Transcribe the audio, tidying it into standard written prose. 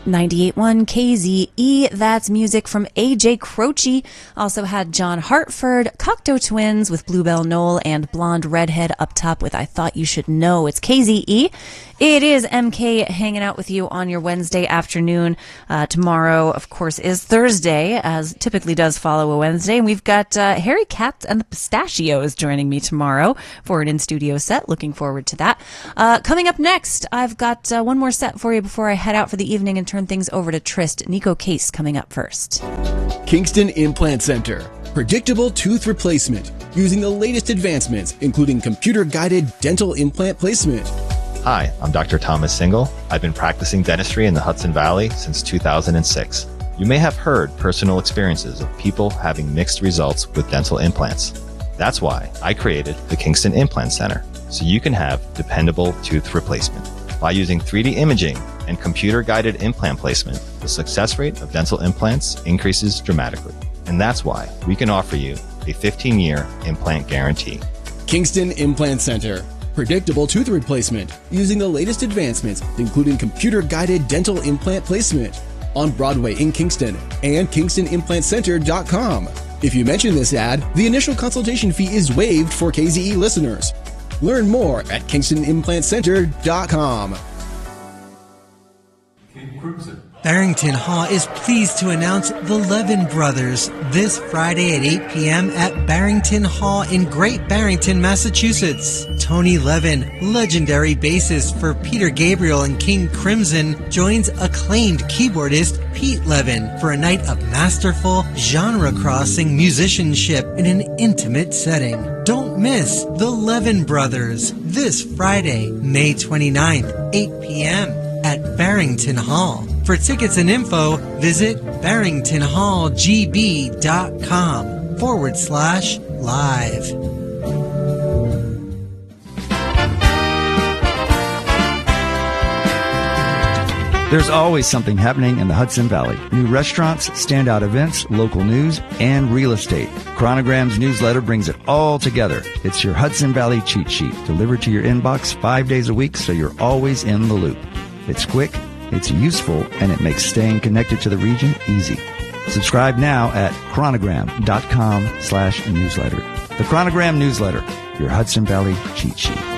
98.1 KZE, that's music from A.J. Croce. Also had John Hartford, Cocteau Twins with Bluebell Knoll, and Blonde Redhead up top with I Thought You Should Know. It's KZE. It is MK hanging out with you on your Wednesday afternoon. Tomorrow, of course, is Thursday, as typically does follow a Wednesday. And we've got Harry Katz and the Pistachios joining me tomorrow for an in-studio set. Looking forward to that. Coming up next, I've got one more set for you before I head out for the evening and turn things over to Trist. Nico Case coming up first. Kingston Implant Center. Predictable tooth replacement using the latest advancements, including computer-guided dental implant placement. Hi, I'm Dr. Thomas Single. I've been practicing dentistry in the Hudson Valley since 2006. You may have heard personal experiences of people having mixed results with dental implants. That's why I created the Kingston Implant Center, so you can have dependable tooth replacement. By using 3D imaging and computer-guided implant placement, the success rate of dental implants increases dramatically. And that's why we can offer you a 15-year implant guarantee. Kingston Implant Center. Predictable tooth replacement using the latest advancements, including computer-guided dental implant placement. On Broadway in Kingston and KingstonImplantCenter.com. If you mention this ad, the initial consultation fee is waived for KZE listeners. Learn more at KingstonImplantCenter.com. Barrington Hall is pleased to announce The Levin Brothers this Friday at 8 p.m. at Barrington Hall in Great Barrington, Massachusetts. Tony Levin, legendary bassist for Peter Gabriel and King Crimson, joins acclaimed keyboardist Pete Levin for a night of masterful, genre-crossing musicianship in an intimate setting. Don't miss The Levin Brothers this Friday, May 29th, 8 p.m. at Barrington Hall. For tickets and info, visit barringtonhallgb.com/live. There's always something happening in the Hudson Valley. New restaurants, standout events, local news, and real estate. Chronogram's newsletter brings it all together. It's your Hudson Valley cheat sheet, delivered to your inbox 5 days a week so you're always in the loop. It's quick, it's useful, and it makes staying connected to the region easy. Subscribe now at chronogram.com/newsletter. The Chronogram newsletter, your Hudson Valley cheat sheet.